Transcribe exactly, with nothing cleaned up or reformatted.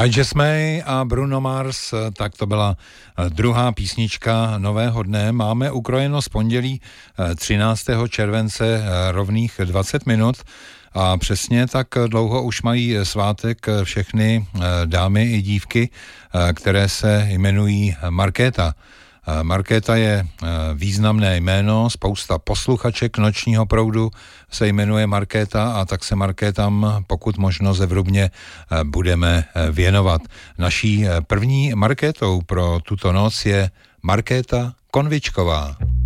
I Just May a Bruno Mars, tak to byla druhá písnička nového dne. Máme ukrojeno z pondělí třináctého července rovných dvacet minut a přesně tak dlouho už mají svátek všechny dámy i dívky, které se jmenují Markéta. Markéta je významné jméno, spousta posluchaček Nočního proudu se jmenuje Markéta a tak se Markétám pokud možno zevrubně budeme věnovat. Naší první Markétou pro tuto noc je Markéta Konvičková.